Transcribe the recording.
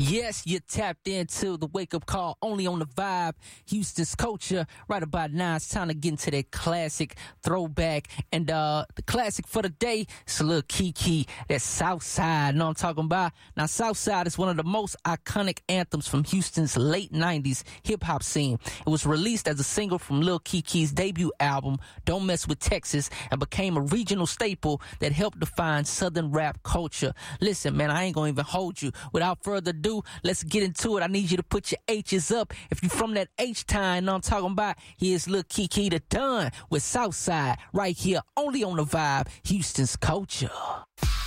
Yes, you tapped into the wake-up call only on the Vibe. Houston's Culture. Right about now, it's time to get into that classic throwback. And the classic for the day is a little Kiki, that Southside. Know what I'm talking about? Now, Southside is one of the most iconic anthems from Houston's late 90s hip-hop scene. It was released as a single from Lil Kiki's debut album, Don't Mess With Texas, and became a regional staple that helped define Southern rap culture. Listen, man, I ain't gonna even hold you. Without further ado, let's get into it. I need you to put your H's up. If you're from that H-time, know what I'm talking about? Here's Lil Kiki the Don with Southside right here only on the Vibe, Houston's Culture.